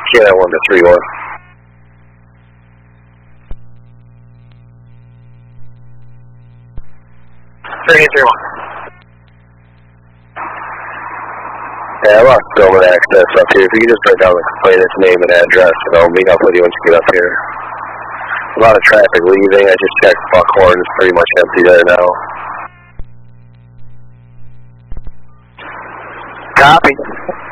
Canada 1 to 3-1. Yeah, I lost Billman access up here. If you could just write down the complainant's name and address, and I'll meet up with you once you get up here. A lot of traffic leaving. I just checked Buckhorn. It's pretty much empty there now. Copy.